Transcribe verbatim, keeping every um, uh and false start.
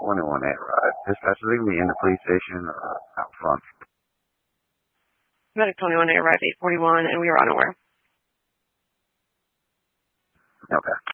twenty-one A arrived. Dispatch, leave me in the police station or out front. Medic twenty-one A arrived eight forty-one, and we are unaware. Okay.